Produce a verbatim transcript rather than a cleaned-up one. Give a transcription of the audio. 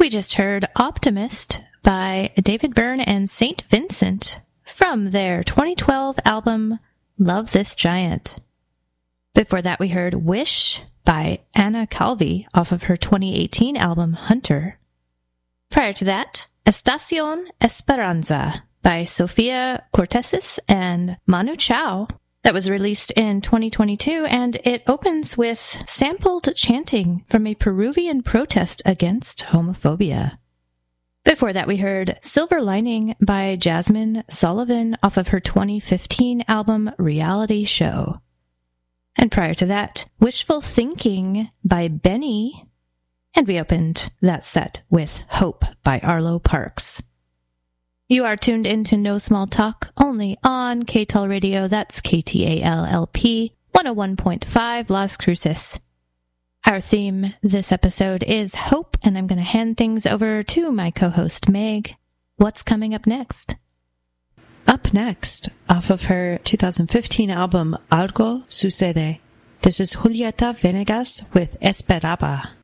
We just heard Optimist by David Byrne and Saint Vincent from their twenty twelve album Love This Giant. Before that, we heard Wish by Anna Calvi off of her twenty eighteen album Hunter. Prior to that, Estación Esperanza by Sofia Cortesis and Manu Chao. That was released in twenty twenty-two, and it opens with sampled chanting from a Peruvian protest against homophobia. Before that, we heard Silver Lining by Jasmine Sullivan off of her twenty fifteen album Reality Show. And prior to that, Wishful Thinking by Benny, and we opened that set with Hope by Arlo Parks. You are tuned into No Small Talk, only on K T A L Radio. That's K T A L L P one oh one point five Las Cruces. Our theme this episode is Hope, and I'm going to hand things over to my co-host Meg. What's coming up next? Up next, off of her two thousand fifteen album Algo Sucede, this is Julieta Venegas with Esperaba.